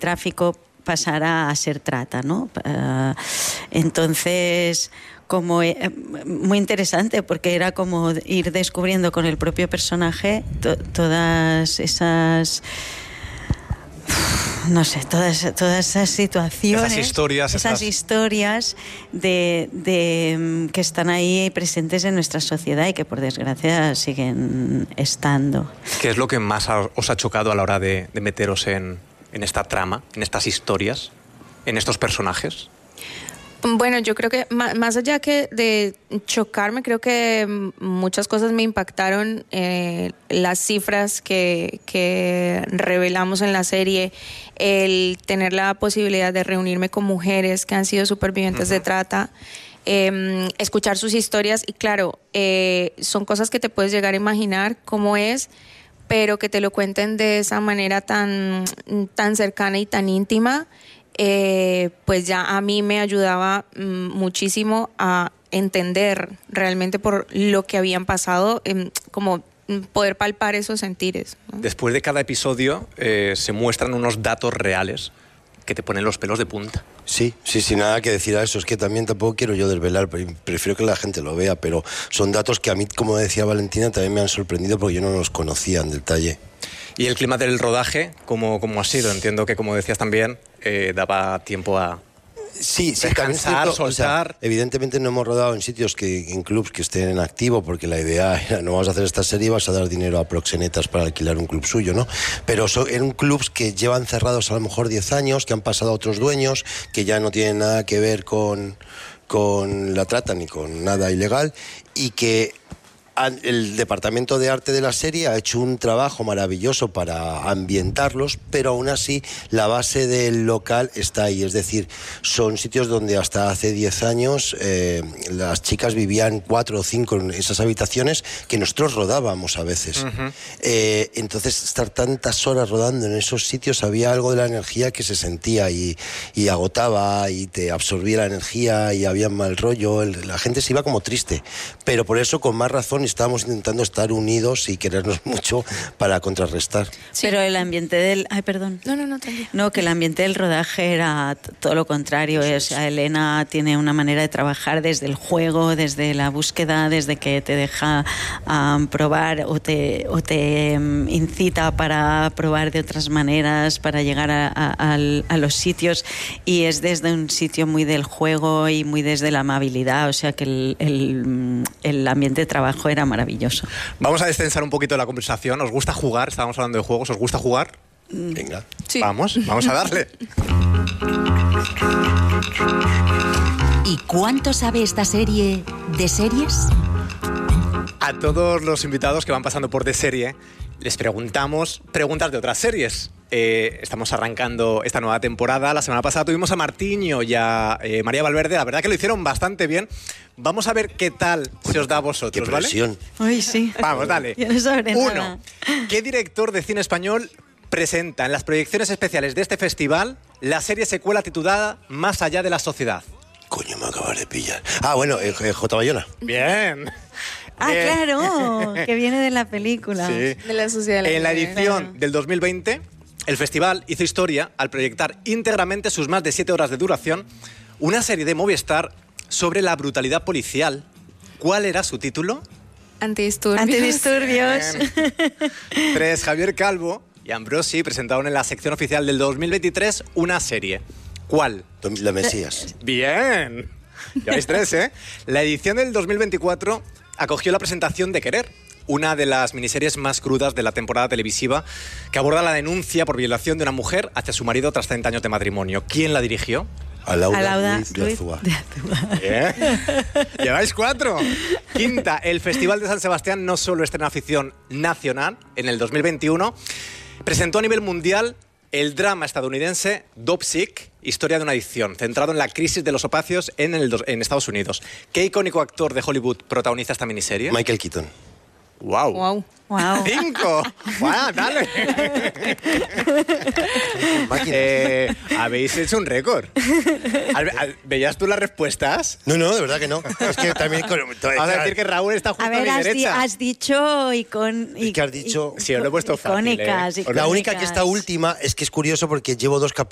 tráfico pasara a ser trata, ¿no? Entonces, como muy interesante, porque era como ir descubriendo con el propio personaje todas esas... No sé, todas esas situaciones, esas historias de que están ahí presentes en nuestra sociedad y que por desgracia siguen estando. ¿Qué es lo que más os ha chocado a la hora de meteros en esta trama, en estas historias, en estos personajes? Bueno, yo creo que más allá que de chocarme, creo que muchas cosas me impactaron. Las cifras que revelamos en la serie, el tener la posibilidad de reunirme con mujeres que han sido supervivientes de trata, escuchar sus historias y claro, son cosas que te puedes llegar a imaginar cómo es, pero que te lo cuenten de esa manera tan cercana y tan íntima. Pues ya a mí me ayudaba muchísimo a entender realmente por lo que habían pasado, como poder palpar esos sentires, ¿no? Después de cada episodio se muestran unos datos reales que te ponen los pelos de punta. Sí, nada que decir a eso. Es que también tampoco quiero yo desvelar, prefiero que la gente lo vea, pero son datos que a mí, como decía Valentina, también me han sorprendido porque yo no los conocía en detalle. ¿Y el clima del rodaje, cómo ha sido? Entiendo que, como decías también, daba tiempo a descansar, soltar. O sea, evidentemente no hemos rodado en sitios en clubs que estén en activo, porque la idea era, no vas a hacer esta serie, vas a dar dinero a proxenetas para alquilar un club suyo, ¿no? Pero eran clubs que llevan cerrados a lo mejor 10 años, que han pasado a otros dueños, que ya no tienen nada que ver con la trata ni con nada ilegal, y que el departamento de arte de la serie ha hecho un trabajo maravilloso para ambientarlos, pero aún así la base del local está ahí. Es decir, son sitios donde hasta hace 10 años las chicas vivían 4 o 5 en esas habitaciones que nosotros rodábamos a veces. Entonces, estar tantas horas rodando en esos sitios, había algo de la energía que se sentía y agotaba y te absorbía la energía y había mal rollo. La gente se iba como triste, pero por eso con más razón estábamos intentando estar unidos y querernos mucho para contrarrestar. Sí. Pero el ambiente del... Ay, perdón. No, tranquilo. No, que el ambiente del rodaje era todo lo contrario. O sea, Elena tiene una manera de trabajar desde el juego, desde la búsqueda, desde que te deja probar o te incita para probar de otras maneras, para llegar a los sitios, y es desde un sitio muy del juego y muy desde la amabilidad. O sea que el ambiente de trabajo era maravilloso. Vamos a destensar un poquito la conversación. ¿Os gusta jugar? Estábamos hablando de juegos. ¿Os gusta jugar? Venga. Sí. Vamos a darle. ¿Y cuánto sabe esta serie de series? A todos los invitados que van pasando por De Serie les preguntamos preguntas de otras series. Estamos arrancando esta nueva temporada. La semana pasada tuvimos a Martiño y a María Valverde. La verdad que lo hicieron bastante bien. Vamos a ver qué tal se os da a vosotros, ¿vale? ¡Qué presión! Ay, sí. Vamos, dale. Yo no sabré nada. 1. ¿Qué director de cine español presenta en las proyecciones especiales de este festival la serie secuela titulada Más allá de la sociedad? Coño, me acabas de pillar. Bueno, J. Bayona. Bien. Claro, que viene de la película. Sí. De la sociedad. En la edición del 2020, el festival hizo historia al proyectar íntegramente sus más de 7 horas de duración una serie de Movistar sobre la brutalidad policial. ¿Cuál era su título? Antidisturbios. 3. Javier Calvo y Ambrosi presentaron en la sección oficial del 2023 una serie. ¿Cuál? La Mesías. Bien. Ya veis 3, ¿eh? La edición del 2024 acogió la presentación de Querer, una de las miniseries más crudas de la temporada televisiva, que aborda la denuncia por violación de una mujer hacia su marido tras 30 años de matrimonio. ¿Quién la dirigió? Alauda Ruiz de Azúa. Bien. Lleváis 4. 5. El Festival de San Sebastián no solo estrena ficción nacional en el 2021, presentó a nivel mundial el drama estadounidense Dope Sick, historia de una adicción, centrado en la crisis de los opiáceos en Estados Unidos. ¿Qué icónico actor de Hollywood protagoniza esta miniserie? Michael Keaton. ¡Wow! 5. ¡Wow! ¡Dale! Habéis hecho un récord. ¿Veías tú las respuestas? No, de verdad que no. Es que también... Vamos a decir que Raúl está justo a mi derecha. Has dicho Es que has dicho... Sí, os lo he puesto fácil. Icónicas. La única que está última es que es curioso porque llevo 2